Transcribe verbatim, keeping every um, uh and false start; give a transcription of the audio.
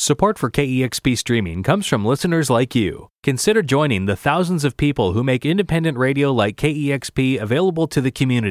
Support for K E X P Streaming comes from listeners like you. Consider joining the thousands of people who make independent radio like K E X P available to the community.